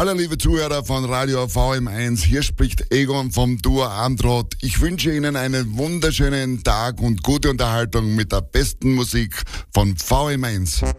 Hallo liebe Zuhörer von Radio VM1, hier spricht Egon vom Duo Armtrot. Ich wünsche Ihnen einen wunderschönen Tag und gute Unterhaltung mit der besten Musik von VM1.